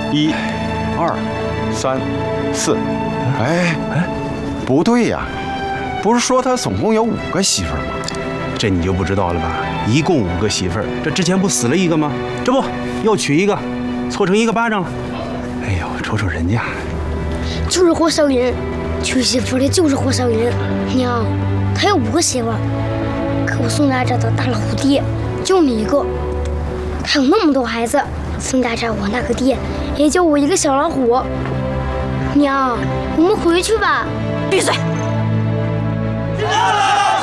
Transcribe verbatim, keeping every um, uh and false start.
一、二、三、四。哎哎，不对呀，不是说他总共有五个媳妇儿吗？ 这你就不知道了吧？一共五个媳妇儿，这之前不死了一个吗？这不又娶一个，凑成一个巴掌了。哎呦，瞅瞅人家， 就是火烧人，娶媳妇的就是火烧人。娘，他有五个媳妇儿，可我宋大这的大老虎爹就你一个，他有那么多孩子。宋大这我那个爹也就我一个小老虎。娘，我们回去吧。 闭嘴！